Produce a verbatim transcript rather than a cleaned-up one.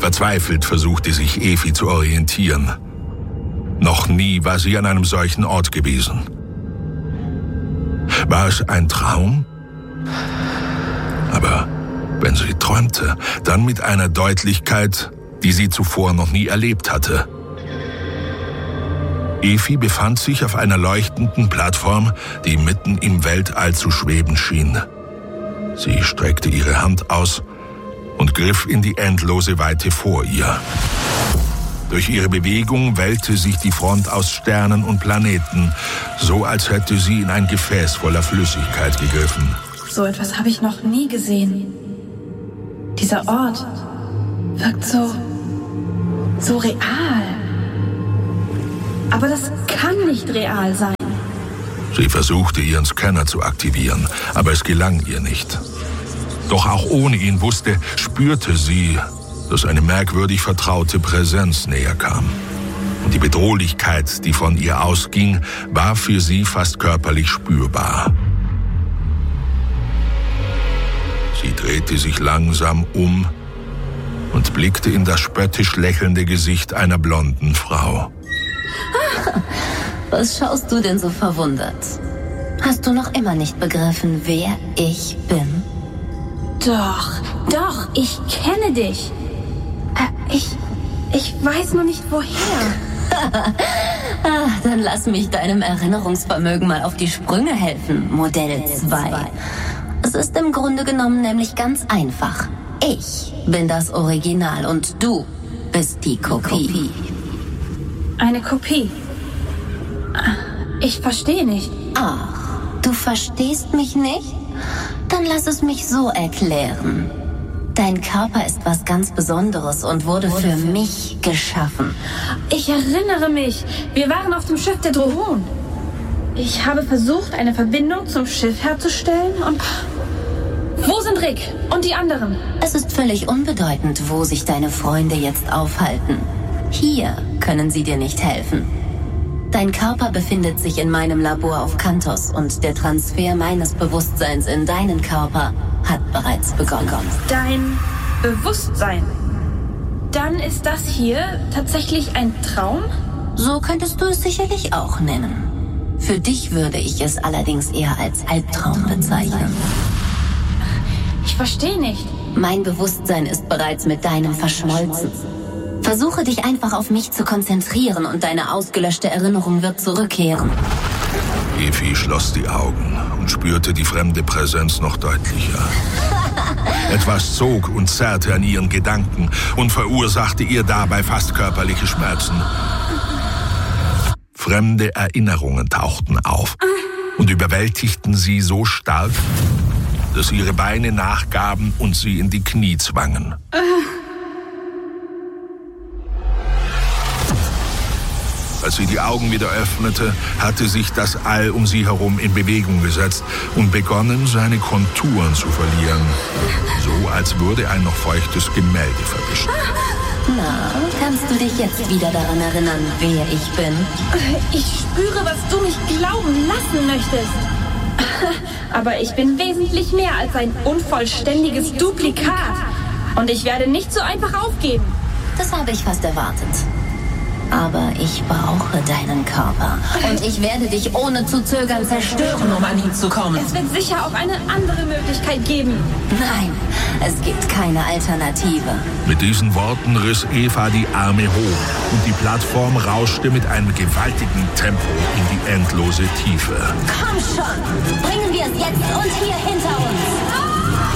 Verzweifelt versuchte sich Efi zu orientieren. Noch nie war sie an einem solchen Ort gewesen. War es ein Traum? Aber wenn sie träumte, dann mit einer Deutlichkeit, die sie zuvor noch nie erlebt hatte. Efi befand sich auf einer leuchtenden Plattform, die mitten im Weltall zu schweben schien. Sie streckte ihre Hand aus und griff in die endlose Weite vor ihr. Durch ihre Bewegung wellte sich die Front aus Sternen und Planeten, so als hätte sie in ein Gefäß voller Flüssigkeit gegriffen. So etwas habe ich noch nie gesehen. Dieser Ort wirkt so, so real. Aber das kann nicht real sein. Sie versuchte, ihren Scanner zu aktivieren, aber es gelang ihr nicht. Doch auch ohne ihn wusste, spürte sie, dass eine merkwürdig vertraute Präsenz näher kam. Und die Bedrohlichkeit, die von ihr ausging, war für sie fast körperlich spürbar. Sie drehte sich langsam um und blickte in das spöttisch lächelnde Gesicht einer blonden Frau. Was schaust du denn so verwundert? Hast du noch immer nicht begriffen, wer ich bin? Doch, doch, ich kenne dich. Äh, ich, ich weiß nur nicht woher. ah, dann lass mich deinem Erinnerungsvermögen mal auf die Sprünge helfen, Modell zwei. Es ist im Grunde genommen nämlich ganz einfach. Ich bin das Original und du bist die Kopie. Eine Kopie? Ich verstehe nicht. Ach, du verstehst mich nicht? Dann lass es mich so erklären. Dein Körper ist was ganz Besonderes und wurde für mich geschaffen. Ich erinnere mich. Wir waren auf dem Schiff der Drohon. Ich habe versucht, eine Verbindung zum Schiff herzustellen und... Wo sind Rick und die anderen? Es ist völlig unbedeutend, wo sich deine Freunde jetzt aufhalten. Hier können sie dir nicht helfen. Dein Körper befindet sich in meinem Labor auf Kantos und der Transfer meines Bewusstseins in deinen Körper hat bereits begonnen. Dein Bewusstsein? Dann ist das hier tatsächlich ein Traum? So könntest du es sicherlich auch nennen. Für dich würde ich es allerdings eher als Albtraum bezeichnen. Ich verstehe nicht. Mein Bewusstsein ist bereits mit deinem verschmolzen. Versuche dich einfach auf mich zu konzentrieren und deine ausgelöschte Erinnerung wird zurückkehren. Efi schloss die Augen und spürte die fremde Präsenz noch deutlicher. Etwas zog und zerrte an ihren Gedanken und verursachte ihr dabei fast körperliche Schmerzen. Fremde Erinnerungen tauchten auf und überwältigten sie so stark, dass ihre Beine nachgaben und sie in die Knie zwangen. Als sie die Augen wieder öffnete, hatte sich das All um sie herum in Bewegung gesetzt und begonnen, seine Konturen zu verlieren. So, als würde ein noch feuchtes Gemälde verwischen. Na, kannst du dich jetzt wieder daran erinnern, wer ich bin? Ich spüre, was du mich glauben lassen möchtest. Aber ich bin wesentlich mehr als ein unvollständiges Duplikat. Und ich werde nicht so einfach aufgeben. Das habe ich fast erwartet. Aber ich brauche deinen Körper. Und ich werde dich ohne zu zögern zerstören, um an ihn zu kommen. Es wird sicher auch eine andere Möglichkeit geben. Nein, es gibt keine Alternative. Mit diesen Worten riss Eva die Arme hoch und die Plattform rauschte mit einem gewaltigen Tempo in die endlose Tiefe. Komm schon!